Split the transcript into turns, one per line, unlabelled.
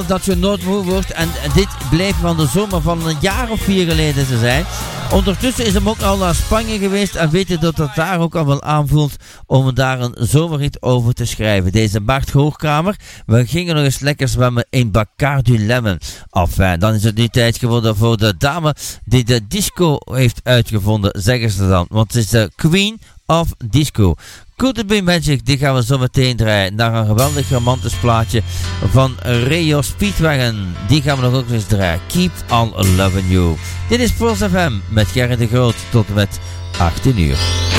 Dat je nooit moe wordt. En dit bleef van de zomer van een jaar of 4 geleden te zijn. Ondertussen is hem ook al naar Spanje geweest. En weet je dat het daar ook al wel aanvoelt om daar een zomerrit over te schrijven. Deze Bart Hoogkamer. We gingen nog eens lekker zwemmen in Bacardi Lemon. Enfin, dan is het nu tijd geworden voor de dame die de disco heeft uitgevonden, zeggen ze dan. Want het is de Queen of Disco. Could It Be Magic, die gaan we zo meteen draaien naar een geweldig romantisch plaatje van Rio Speedwagon. Die gaan we nog ook eens draaien. Keep on Loving You. Dit is Pulse FM met Gerrit de Groot tot en met 18 uur.